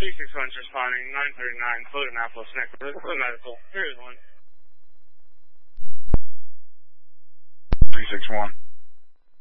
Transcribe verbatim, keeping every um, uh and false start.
three six one's responding, nine thirty-nine, code Annapolis, Necklace, medical. Here's one. three six one.